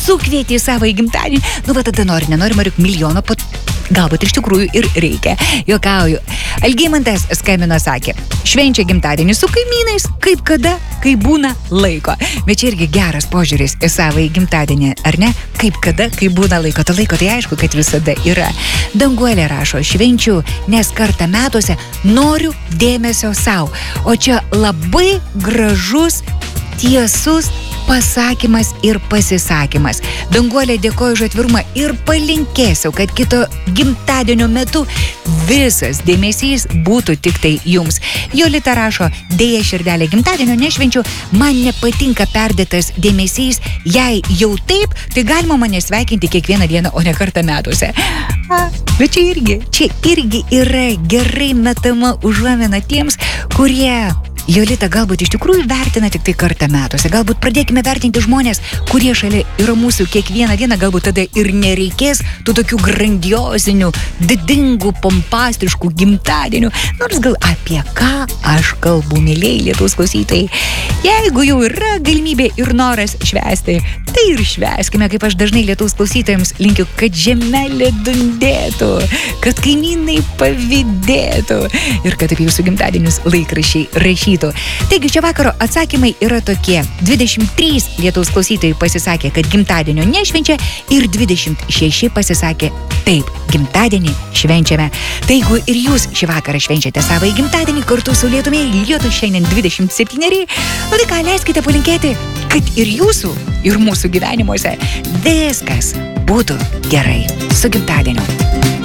sukvieti į savo gimtadienį, nu va tada nenori juk milijono galbūt iš tikrųjų ir reikia. Juokauju. Algymantas skambino, sakė, švenčia gimtadienį su kaimynais, kaip kada, kai būna laiko. Bet čia irgi geras požiūris į savo gimtadienį, ar ne? Kaip kada, kai būna laiko. To laiko tai aišku, kad visada yra. Danguolė rašo, švenčiu, nes kartą metuose noriu dėmesio sau. O čia labai gražus, tiesus pasakymas ir pasisakymas. Danguolė, dėkoju už atvirumą ir palinkėsiu, kad kito gimtadienio metu visas dėmesys būtų tik tai jums. Jolita rašo, dėja širdelė gimtadienio nešvenčiu, man nepatinka perdėtas dėmesys, jei jau taip, tai galima mane sveikinti kiekvieną dieną, o ne kartą metuose. Bet čia irgi yra gerai metama užuomina tiems, kurie Jolita galbūt iš tikrųjų vertina tik tai kartą metuose. Galbūt pradėkime vertinti žmonės, kurie šalia yra mūsų kiekvieną dieną, galbūt tada ir nereikės tų tokių grandiozinių, didingų, pompastiškų gimtadienių. Nors gal apie ką aš kalbu, mėlyjei Lietuvos klausytojai. Jeigu jau yra galimybė ir noras švęsti, tai ir švęskime, kaip aš dažnai Lietuvos klausytojams linkiu, kad žemelė dundėtų, kad kaimynai pavydėtų ir kad apie jūsų gimtadienius laikraščiai rašytų. Taigi čia vakaro atsakymai yra tokie. 23 Lietuvos klausytojai pasisakė, kad gimtadienio nešvenčia ir 26 pasisakė, taip, gimtadienį švenčiame. Tai jeigu ir jūs šį vakarą švenčiate savo gimtadienį kartu su Lietumi, Lietus šiandien 27, o tai ką, leiskite palinkėti, kad ir jūsų, ir mūsų gyvenimuose viskas būtų gerai. Su gimtadieniu.